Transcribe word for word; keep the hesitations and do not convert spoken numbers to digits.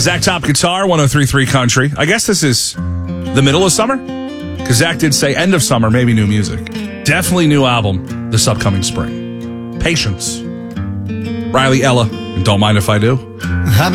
Zach Top Guitar, one oh three point three Country. I guess this is the middle of summer? Because Zach did say end of summer, maybe new music. Definitely new album this upcoming spring. Patience. Riley Ella, and Don't Mind If I Do.